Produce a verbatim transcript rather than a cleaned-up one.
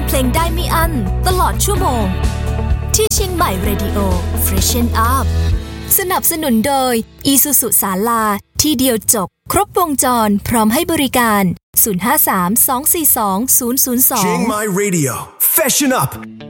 เพลงได้ไม่อั้นตลอดชั่วโมงที่เชียงใหม่ Radio Freshen Up สนับสนุนโดย Isuzu ศาลาที่เดียวจบครบวงจรพร้อมให้บริการศูนย์ ห้า สาม สอง สี่ สอง ศูนย์ ศูนย์ สองเชียงใหม่ Radio Freshen Up